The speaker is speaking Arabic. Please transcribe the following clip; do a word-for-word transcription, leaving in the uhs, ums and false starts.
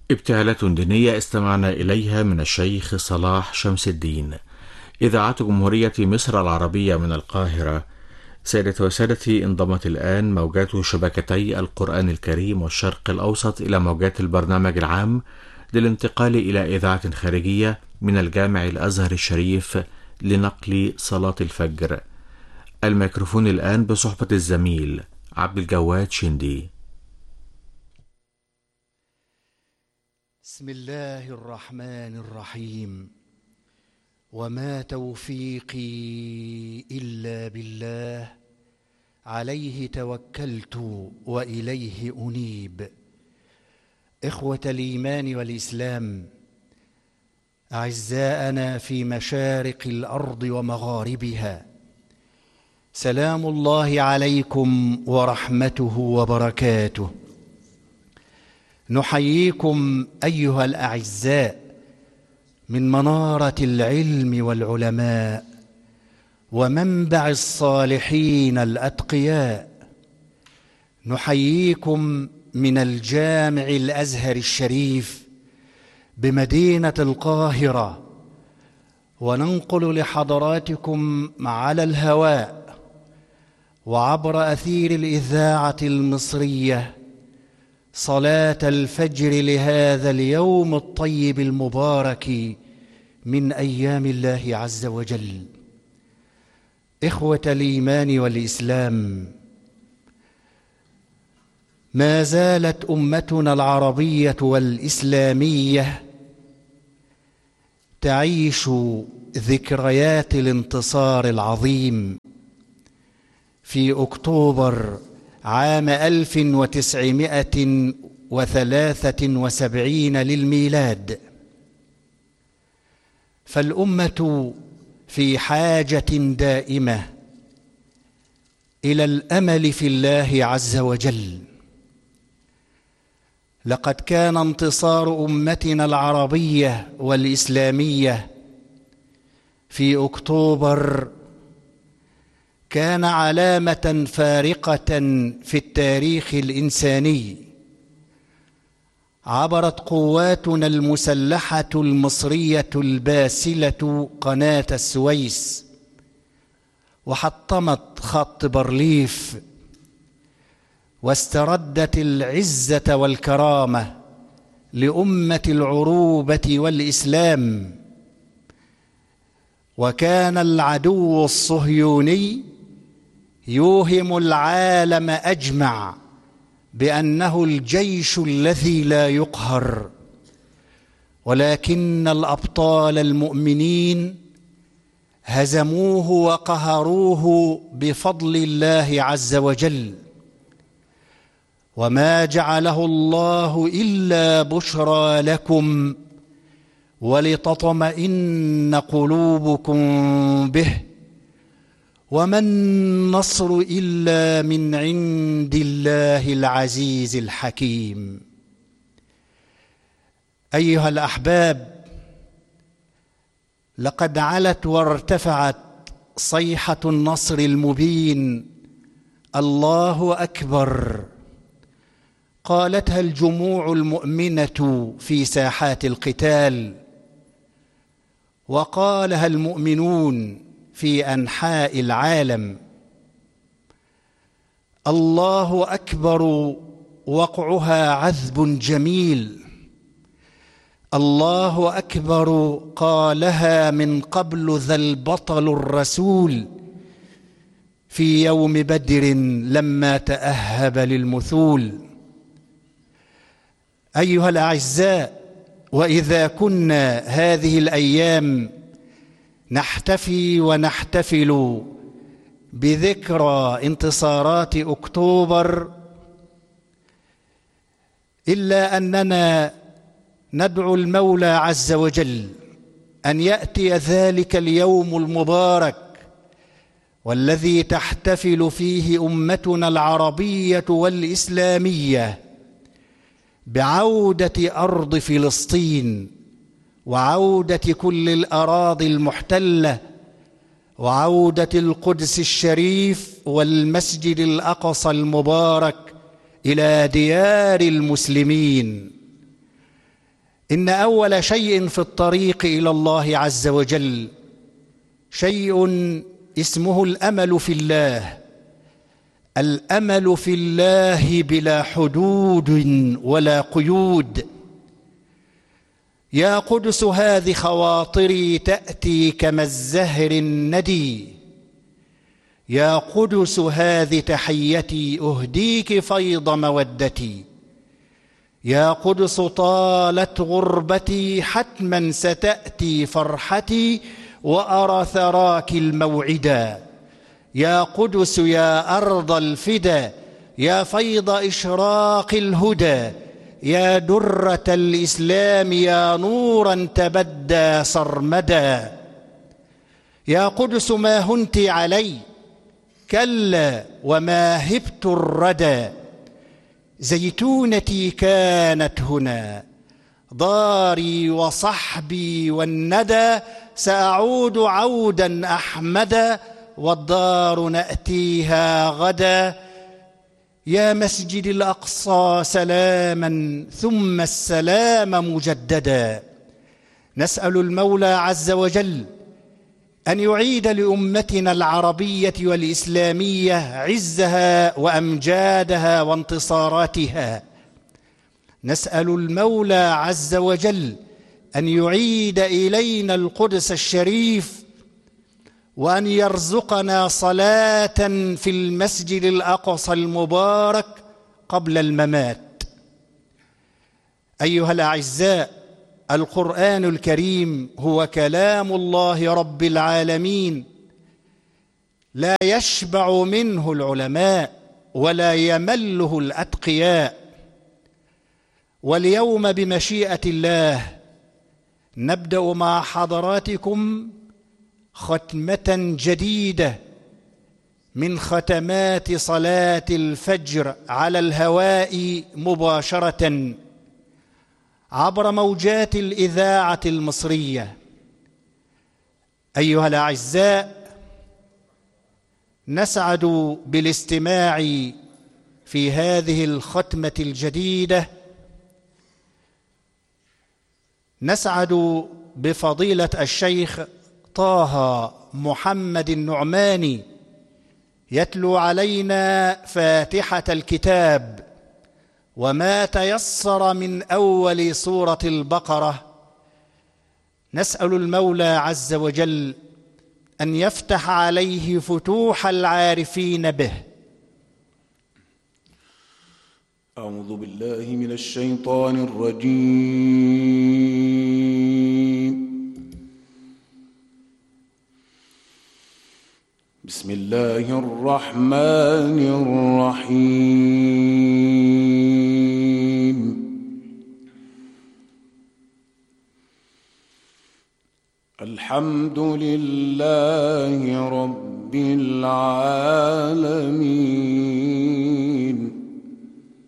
ابتهالات دينية استمعنا إليها من الشيخ صلاح شمس الدين. إذاعة جمهورية مصر العربية من القاهرة. سادة وسادتي، انضمت الآن موجات شبكتي القرآن الكريم والشرق الأوسط إلى موجات البرنامج العام للانتقال إلى إذاعة خارجية من الجامع الأزهر الشريف لنقل صلاة الفجر. الميكروفون الآن بصحبة الزميل عبد الجواد شندي. بسم الله الرحمن الرحيم. وما توفيقي إلا بالله، عليه توكلت وإليه أنيب. إخوة الإيمان والإسلام، أعزاءنا في مشارق الأرض ومغاربها، سلام الله عليكم ورحمته وبركاته. نحييكم أيها الأعزاء من منارة العلم والعلماء ومنبع الصالحين الأتقياء. نحييكم من الجامع الأزهر الشريف بمدينة القاهرة، وننقل لحضراتكم على الهواء وعبر أثير الإذاعة المصرية صلاة الفجر لهذا اليوم الطيب المبارك من أيام الله عز وجل. إخوة الإيمان والإسلام، ما زالت أمتنا العربية والإسلامية تعيش ذكريات الانتصار العظيم في أكتوبر عام ألف وتسعمائة وثلاثة وسبعين للميلاد. فالأمة في حاجة دائمة إلى الأمل في الله عز وجل. لقد كان انتصار أمتنا العربية والإسلامية في أكتوبر كان علامة فارقة في التاريخ الإنساني. عبرت قواتنا المسلحة المصرية الباسلة قناة السويس، وحطمت خط بارليف، واستردت العزة والكرامة لأمة العروبة والإسلام. وكان العدو الصهيوني يوهم العالم أجمع بأنه الجيش الذي لا يقهر، ولكن الأبطال المؤمنين هزموه وقهروه بفضل الله عز وجل. وما جعله الله إلا بشرى لكم ولتطمئن قلوبكم به، وما النصر إلا من عند الله العزيز الحكيم. أيها الأحباب، لقد علت وارتفعت صيحة النصر المبين، الله أكبر، قالتها الجموع المؤمنة في ساحات القتال، وقالها المؤمنون في أنحاء العالم. الله أكبر وقعها عذب جميل. الله أكبر قالها من قبل ذا البطل الرسول في يوم بدر لما تأهب للمثول. أيها الأعزاء، وإذا كنا هذه الأيام نحتفي ونحتفل بذكرى انتصارات أكتوبر، إلا أننا ندعو المولى عز وجل أن يأتي ذلك اليوم المبارك والذي تحتفل فيه أمتنا العربية والإسلامية بعودة أرض فلسطين، وعودة كل الأراضي المحتلة، وعودة القدس الشريف والمسجد الأقصى المبارك إلى ديار المسلمين. إن أول شيء في الطريق إلى الله عز وجل شيء اسمه الأمل في الله. الأمل في الله بلا حدود ولا قيود. يا قدس هذه خواطري تأتي كما الزهر الندي، يا قدس هذه تحيتي أهديك فيض مودتي، يا قدس طالت غربتي حتما ستأتي فرحتي وأرى ثراك الموعدا، يا قدس يا أرض الفدا، يا فيض إشراق الهدى، يا درة الإسلام، يا نورا تبدى صرمدا، يا قدس ما هنت علي كلا وما هبت الردى، زيتونتي كانت هنا داري وصحبي والندى، سأعود عودا أحمدا والدار نأتيها غدا، يا مسجد الأقصى سلاما ثم السلام مجددا. نسأل المولى عز وجل أن يعيد لأمتنا العربية والإسلامية عزها وأمجادها وانتصاراتها. نسأل المولى عز وجل أن يعيد إلينا القدس الشريف، وأن يرزقنا صلاة في المسجد الأقصى المبارك قبل الممات. أيها الأعزاء، القرآن الكريم هو كلام الله رب العالمين، لا يشبع منه العلماء ولا يمله الأتقياء. واليوم بمشيئة الله نبدأ مع حضراتكم ختمة جديدة من ختمات صلاة الفجر على الهواء مباشرة عبر موجات الإذاعة المصرية. أيها الأعزاء، نسعد بالاستماع في هذه الختمة الجديدة، نسعد بفضيلة الشيخ طه محمد النعماني يتلو علينا فاتحة الكتاب وما تيسر من أول سورة البقرة. نسأل المولى عز وجل أن يفتح عليه فتوح العارفين به. أعوذ بالله من الشيطان الرجيم. بسم الله الرحمن الرحيم. الحمد لله رب العالمين